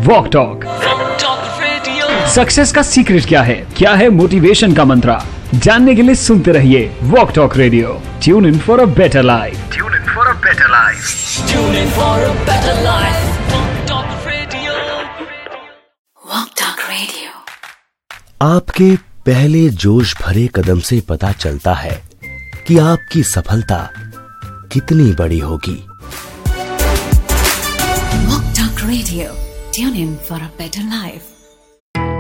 Walk talk. Success का secret क्या है मोटिवेशन का मंत्र, जानने के लिए सुनते रहिए walk talk radio. Tune in for a better life. Walk talk radio. आपके पहले जोश भरे कदम से पता चलता है कि आपकी सफलता कितनी बड़ी होगी। Walk talk radio, tune in for a better life.